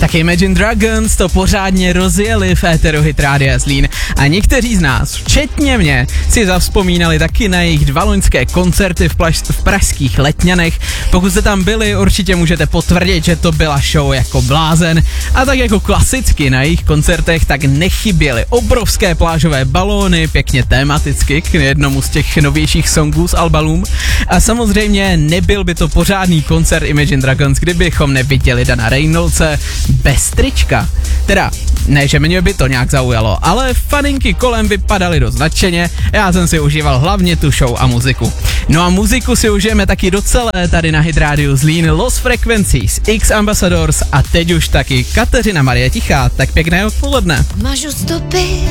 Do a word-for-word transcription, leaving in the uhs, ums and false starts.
Tak Imagine Dragons to pořádně rozjeli v éteru Hit Rádia Zlín a někteří z nás, včetně mě, si zavzpomínali taky na jejich dva loňské koncerty v, plaž, v pražských Letňanech. Pokud jste tam byli, určitě můžete potvrdit, že to byla show jako blázen a tak jako klasicky na jejich koncertech tak nechyběly obrovské plážové balóny, pěkně tematicky k jednomu z těch novějších songů z alba Loom a samozřejmě nebyl by to pořádný koncert Imagine Dragons, kdybychom neviděli Dana Reynoldse bez trička. Teda, ne, že mě by to nějak zaujalo, ale faninky kolem vypadaly dost nadšeně, já jsem si užíval hlavně tu show a muziku. No a muziku si užijeme taky docela tady na Hit Radio Zlín, Lost Frequencies, X Ambassadors a teď už taky Kateřina Marie Tichá, tak pěkné odpoledne. Mažu stopy